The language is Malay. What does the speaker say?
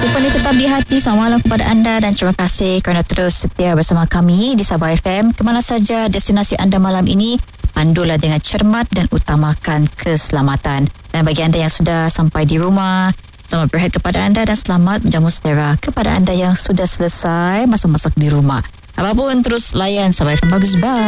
Pendengar tetap di hati, selamat malam kepada anda dan terima kasih kerana terus setia bersama kami di Sabah FM. Kemana saja destinasi anda malam ini, pandulah dengan cermat dan utamakan keselamatan. Dan bagi anda yang sudah sampai di rumah, selamat berhad kepada anda dan selamat menjamu sejahtera kepada anda yang sudah selesai masak-masak di rumah. Apapun terus layan Sabah FM. Bagus, bye.